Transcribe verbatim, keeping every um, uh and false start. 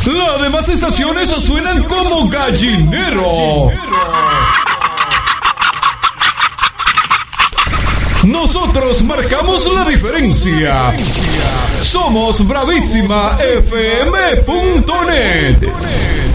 Las demás estaciones suenan como gallinero. Nosotros marcamos la diferencia. Somos Bravísima F M punto net.